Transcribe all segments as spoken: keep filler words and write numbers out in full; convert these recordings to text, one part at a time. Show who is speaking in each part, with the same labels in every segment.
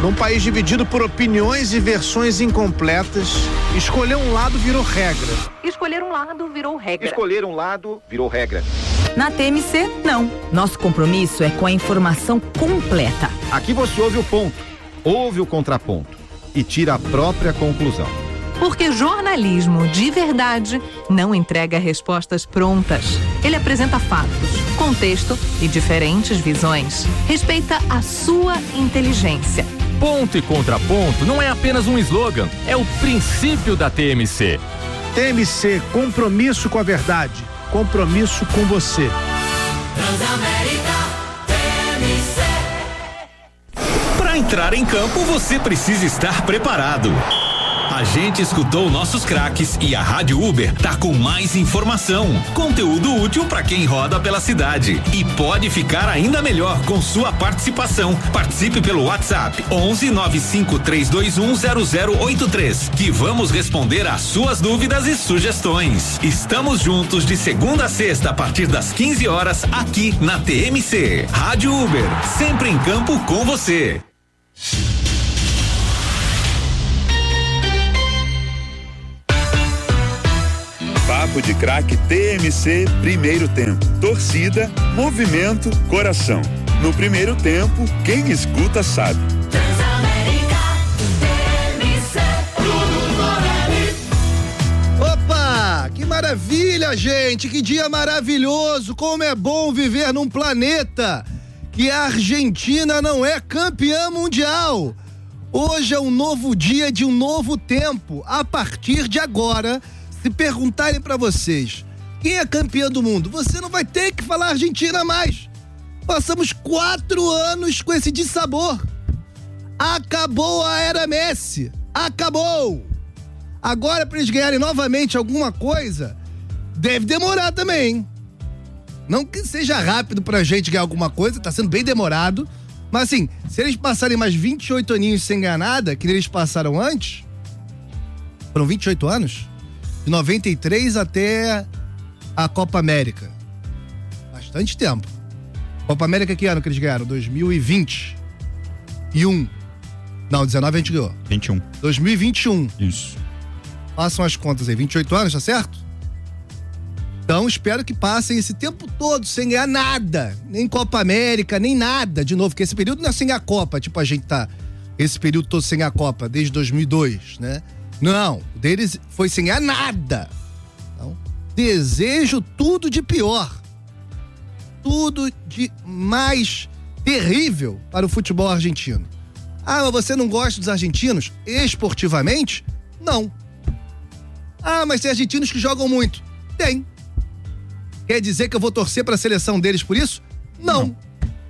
Speaker 1: Num país dividido por opiniões e versões incompletas, escolher um lado virou regra.
Speaker 2: Escolher um lado virou regra.
Speaker 3: Escolher um lado virou regra.
Speaker 4: Na T M C, não. Nosso compromisso é com a informação completa.
Speaker 3: Aqui você ouve o ponto, ouve o contraponto e tira a própria conclusão.
Speaker 2: Porque jornalismo de verdade não entrega respostas prontas. Ele apresenta fatos, contexto e diferentes visões. Respeita a sua inteligência.
Speaker 5: Ponto e contraponto não é apenas um slogan, é o princípio da T M C.
Speaker 1: T M C, compromisso com a verdade, compromisso com você.
Speaker 6: Transamérica T M C.
Speaker 7: Para entrar em campo, você precisa estar preparado. A gente escutou nossos craques e a Rádio Uber tá com mais informação, conteúdo útil para quem roda pela cidade e pode ficar ainda melhor com sua participação. Participe pelo WhatsApp onze nove cinco três dois um zero zero oito três, que vamos responder às suas dúvidas e sugestões. Estamos juntos de segunda a sexta a partir das quinze horas aqui na T M C. Rádio Uber, sempre em campo com você.
Speaker 8: Papo de Craque T M C, primeiro tempo. Torcida, movimento, coração. No primeiro tempo, quem escuta sabe.
Speaker 6: Transamérica T M C.
Speaker 9: Opa, que maravilha, gente, que dia maravilhoso. Como é bom viver num planeta que a Argentina não é campeã mundial. Hoje é um novo dia de um novo tempo. A partir de agora, se perguntarem pra vocês quem é campeão do mundo, você não vai ter que falar Argentina mais. Passamos quatro anos com esse dissabor. Acabou a era Messi. Acabou. Agora, pra eles ganharem novamente alguma coisa, deve demorar também, hein? Não que seja rápido pra gente ganhar alguma coisa, tá sendo bem demorado. Mas assim, se eles passarem mais vinte e oito aninhos sem ganhar nada, que eles passaram antes, foram vinte e oito anos? De noventa e três até a Copa América. Bastante tempo. Copa América, que ano que eles ganharam? dois mil e vinte e um. Não, dezenove a gente ganhou.
Speaker 10: vinte e um.
Speaker 9: dois mil e vinte e um.
Speaker 10: Isso.
Speaker 9: Passam as contas aí, vinte e oito anos, tá certo? Então espero que passem esse tempo todo sem ganhar nada. Nem Copa América, nem nada de novo. Porque esse período não é sem a Copa. Tipo, a gente tá esse período todo sem a Copa, desde dois mil e dois, né? Não, o deles foi sem ganhar nada. Então, desejo tudo de pior. Tudo de mais terrível para o futebol argentino. Ah, mas você não gosta dos argentinos? Esportivamente? Não. Ah, mas tem argentinos que jogam muito. Tem. Quer dizer que eu vou torcer para a seleção deles por isso? Não. Não.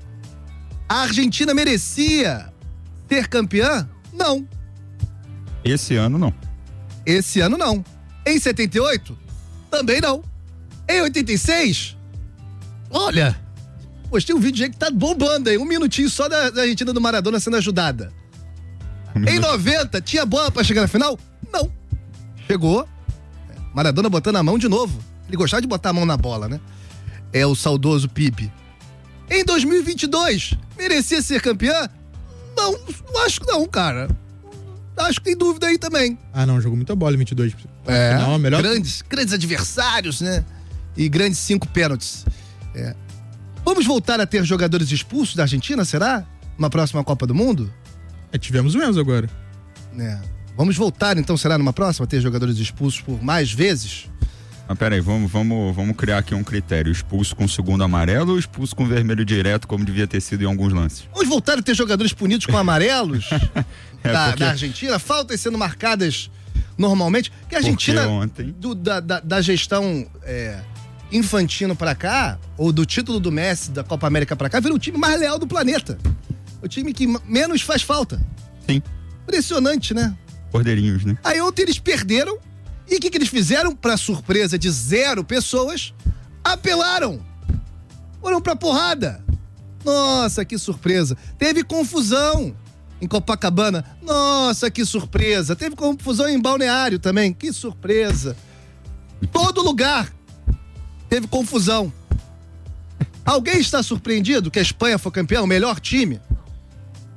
Speaker 9: A Argentina merecia ser campeã? Não.
Speaker 10: Esse ano não.
Speaker 9: Esse ano não. Em setenta e oito? Também não. Em oitenta e seis? Olha, postei um vídeo aí que tá bombando aí, um minutinho só da, da Argentina do Maradona sendo ajudada. Em noventa, tinha bola pra chegar na final? Não. Chegou. Maradona botando a mão de novo. Ele gostava de botar a mão na bola, né? É o saudoso Pipe. Em dois mil e vinte e dois, merecia ser campeã? Não, não acho que não, cara. Acho que tem dúvida aí também.
Speaker 11: Ah, não, jogou muita bola em vinte e dois.
Speaker 9: É,
Speaker 11: não, melhor...
Speaker 9: grandes, grandes adversários, né? E grandes cinco pênaltis. É. Vamos voltar a ter jogadores expulsos da Argentina, será? Numa próxima Copa do Mundo?
Speaker 11: É, tivemos o Enzo agora.
Speaker 9: É. Vamos voltar, então, será numa próxima, a ter jogadores expulsos por mais vezes?
Speaker 10: Mas peraí, vamos, vamos, vamos criar aqui um critério. Expulso com segundo amarelo ou expulso com vermelho direto, como devia ter sido em alguns lances?
Speaker 9: Vamos voltar a ter jogadores punidos com amarelos
Speaker 10: é,
Speaker 9: da,
Speaker 10: porque...
Speaker 9: da Argentina? Faltas sendo marcadas normalmente. Que a Argentina,
Speaker 10: ontem...
Speaker 9: do, da, da, da gestão é, Infantino pra cá, ou do título do Messi da Copa América pra cá, virou o time mais leal do planeta. O time que menos faz falta.
Speaker 10: Sim.
Speaker 9: Impressionante, né?
Speaker 10: Cordeirinhos, né?
Speaker 9: Aí ontem eles perderam. E o que, que eles fizeram? Pra surpresa de zero pessoas, apelaram. Foram pra porrada. Nossa, que surpresa. Teve confusão em Copacabana. Nossa, que surpresa. Teve confusão em Balneário também. Que surpresa. Todo lugar teve confusão. Alguém está surpreendido que a Espanha foi campeã, o melhor time?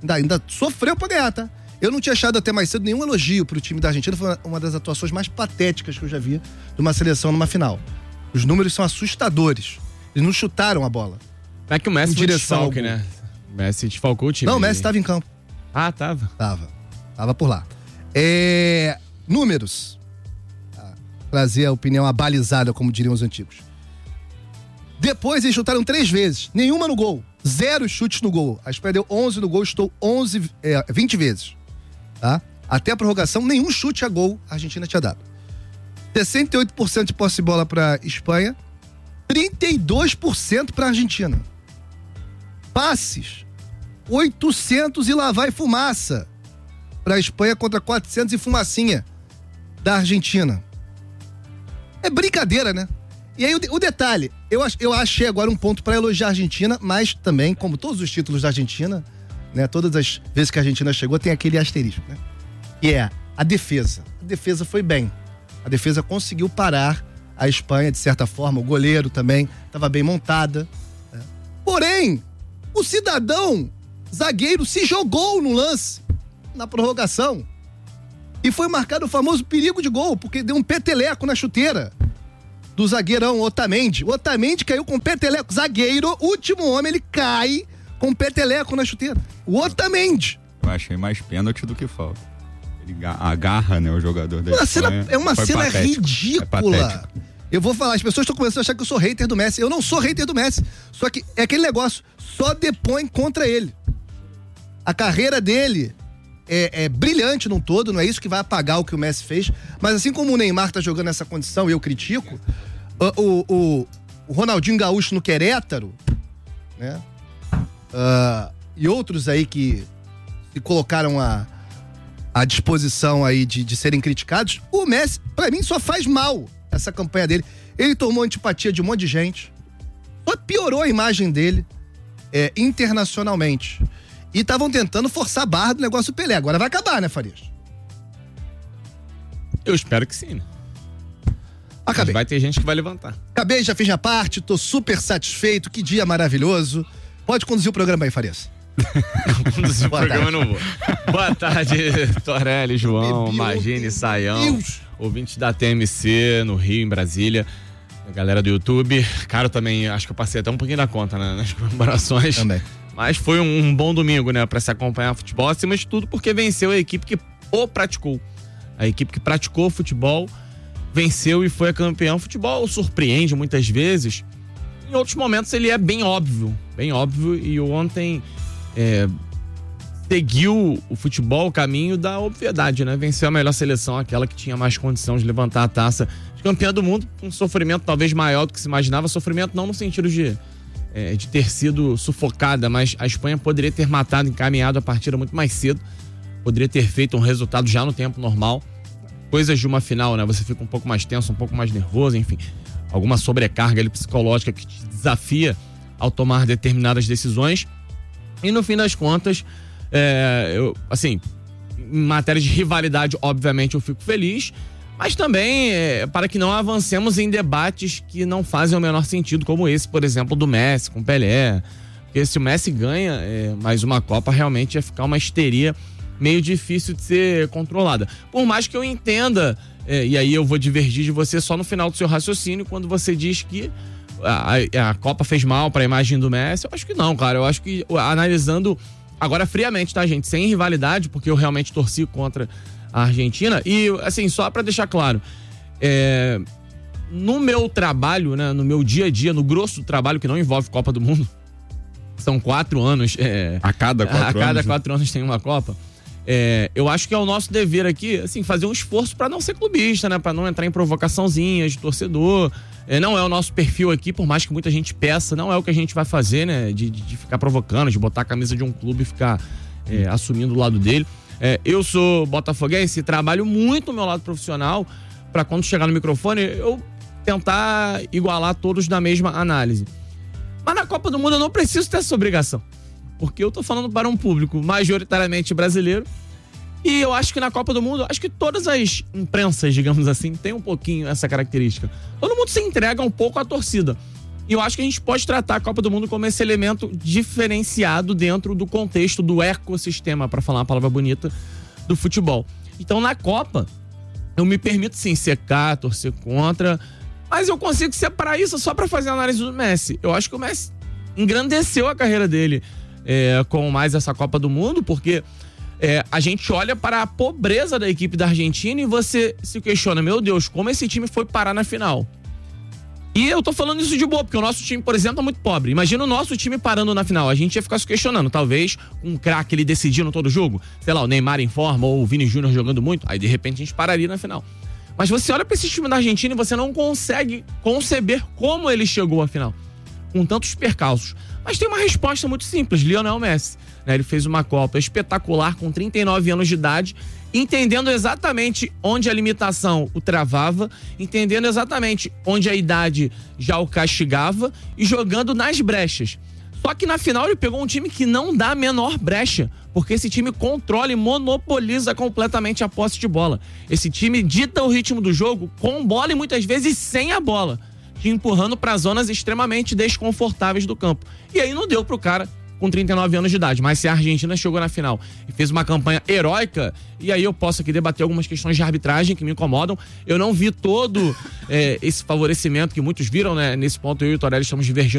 Speaker 9: Ainda, ainda sofreu pra ganhar, tá? Eu não tinha achado até mais cedo nenhum elogio pro time da Argentina. Foi uma das atuações mais patéticas que eu já vi de uma seleção numa final. Os números são assustadores. Eles não chutaram a bola.
Speaker 12: É que o Messi
Speaker 9: em
Speaker 12: foi
Speaker 9: direção
Speaker 12: desfalque, né? O Messi desfalcou o time.
Speaker 9: Não, o Messi tava em campo.
Speaker 12: Ah, tava?
Speaker 9: Tava. Tava por lá. É... Números. Ah, trazer a opinião abalizada, como diriam os antigos. Depois eles chutaram três vezes. Nenhuma no gol. Zero chutes no gol. A Espanha deu onze no gol, chutou onze, é, vinte vezes. Tá? Até a prorrogação, nenhum chute a gol a Argentina tinha dado. sessenta e oito por cento de posse de bola pra Espanha, trinta e dois por cento pra Argentina. Passes, oitocentos e lá vai fumaça pra Espanha contra quatrocentos e fumacinha da Argentina. É brincadeira, né? E aí o, o detalhe, eu, eu achei agora um ponto pra elogiar a Argentina, mas também, como todos os títulos da Argentina, né, todas as vezes que a Argentina chegou, tem aquele asterisco, né? Que é a defesa. A defesa foi bem. A defesa conseguiu parar a Espanha, de certa forma. O goleiro também estava bem montada. Né? Porém, o cidadão zagueiro se jogou no lance, na prorrogação. E foi marcado o famoso perigo de gol, porque deu um peteleco na chuteira do zagueirão Otamendi. O Otamendi caiu com peteleco. Zagueiro, último homem, ele cai com peteleco na chuteira. O Otamendi.
Speaker 10: Eu achei mais pênalti do que falta. Ele agarra, né, o jogador da
Speaker 9: uma
Speaker 10: Espanha.
Speaker 9: Cena, é uma
Speaker 10: Foi
Speaker 9: cena
Speaker 10: patético.
Speaker 9: ridícula.
Speaker 10: É
Speaker 9: eu vou falar, as pessoas estão começando a achar que eu sou hater do Messi. Eu não sou hater do Messi. Só que é aquele negócio, só depõe contra ele. A carreira dele é, é brilhante num todo, não é isso que vai apagar o que o Messi fez. Mas assim como o Neymar tá jogando nessa condição e eu critico, o, o, o, o Ronaldinho Gaúcho no Querétaro, né? Uh, e outros aí que se colocaram a, à disposição aí de, de serem criticados, o Messi, pra mim, só faz mal essa campanha dele. Ele tomou antipatia de um monte de gente, só piorou a imagem dele é, internacionalmente. E estavam tentando forçar a barra do negócio do Pelé. Agora vai acabar, né, Farias?
Speaker 12: Eu espero que sim, né?
Speaker 9: Acabei.
Speaker 12: Mas vai ter gente que vai levantar.
Speaker 9: Acabei, já fiz minha parte, tô super satisfeito, que dia maravilhoso. Pode conduzir o programa aí, Farias.
Speaker 12: Conduzir o programa eu não vou. Boa tarde, Torelli, João, Magine, Saião, ouvintes da T M C no Rio, em Brasília, a galera do YouTube. Cara, eu também acho que eu passei até um pouquinho da conta, né, nas comemorações. Também. Mas foi um, um bom domingo, né, pra se acompanhar futebol, acima de tudo porque venceu a equipe que o praticou. A equipe que praticou futebol venceu e foi a campeã. O futebol surpreende muitas vezes. Em outros momentos ele é bem óbvio, bem óbvio. E ontem é, seguiu o futebol o caminho da obviedade, né? Venceu a melhor seleção, aquela que tinha mais condição de levantar a taça de campeã do mundo, com um sofrimento talvez maior do que se imaginava. Sofrimento não no sentido de, é, de ter sido sufocada, mas a Espanha poderia ter matado, encaminhado a partida muito mais cedo. Poderia ter feito um resultado já no tempo normal. Coisas de uma final, né? Você fica um pouco mais tenso, um pouco mais nervoso, enfim. Alguma sobrecarga ali psicológica que te desafia ao tomar determinadas decisões. E no fim das contas, é, eu, assim, em matéria de rivalidade, obviamente eu fico feliz, mas também é, para que não avancemos em debates que não fazem o menor sentido, como esse, por exemplo, do Messi com o Pelé. Porque se o Messi ganha é, mais uma Copa, realmente ia ficar uma histeria meio difícil de ser controlada. Por mais que eu entenda, é, e aí eu vou divergir de você só no final do seu raciocínio, quando você diz que a, a, a Copa fez mal para a imagem do Messi. Eu acho que não, cara. Eu acho que, analisando agora friamente, tá, gente? Sem rivalidade, porque eu realmente torci contra a Argentina. E, assim, só para deixar claro, é, no meu trabalho, né, no meu dia a dia, no grosso do trabalho que não envolve Copa do Mundo, são quatro anos. É,
Speaker 10: a cada quatro
Speaker 12: a
Speaker 10: anos.
Speaker 12: A cada quatro anos tem uma Copa. É, eu acho que é o nosso dever aqui, assim, fazer um esforço para não ser clubista, né? Para não entrar em provocaçãozinhas de torcedor. É, não é o nosso perfil aqui, por mais que muita gente peça, não é o que a gente vai fazer, né? De, de, de ficar provocando, de botar a camisa de um clube e ficar é, assumindo o lado dele. É, eu sou botafoguense e trabalho muito no meu lado profissional para quando chegar no microfone eu tentar igualar todos na mesma análise. Mas na Copa do Mundo eu não preciso ter essa obrigação. Porque eu tô falando para um público majoritariamente brasileiro. E eu acho que na Copa do Mundo, acho que todas as imprensas, digamos assim, tem um pouquinho essa característica. Todo mundo se entrega um pouco à torcida. E eu acho que a gente pode tratar a Copa do Mundo como esse elemento diferenciado dentro do contexto do ecossistema, para falar uma palavra bonita, do futebol. Então, na Copa, eu me permito sim secar, torcer contra, mas eu consigo separar isso só para fazer a análise do Messi. Eu acho que o Messi engrandeceu a carreira dele é, com mais essa Copa do Mundo, porque é, a gente olha para a pobreza da equipe da Argentina e você se questiona, meu Deus, como esse time foi parar na final? E eu tô falando isso de boa, porque o nosso time, por exemplo, é muito pobre. Imagina o nosso time parando na final. A gente ia ficar se questionando, talvez um craque ele decidindo todo o jogo, sei lá, o Neymar em forma ou o Vini Júnior jogando muito, aí de repente a gente pararia na final. Mas você olha pra esse time da Argentina e você não consegue conceber como ele chegou à final, com tantos percalços. Mas tem uma resposta muito simples, Lionel Messi. Né? Ele fez uma Copa espetacular com trinta e nove anos de idade, entendendo exatamente onde a limitação o travava, entendendo exatamente onde a idade já o castigava e jogando nas brechas. Só que na final ele pegou um time que não dá a menor brecha, porque esse time controla e monopoliza completamente a posse de bola. Esse time dita o ritmo do jogo com bola e muitas vezes sem a bola, te empurrando para zonas extremamente desconfortáveis do campo. E aí não deu pro cara com trinta e nove anos de idade, mas se a Argentina chegou na final e fez uma campanha heróica, e aí eu posso aqui debater algumas questões de arbitragem que me incomodam, eu não vi todo é, esse favorecimento que muitos viram, né? Nesse ponto eu e o Torelli estamos divergindo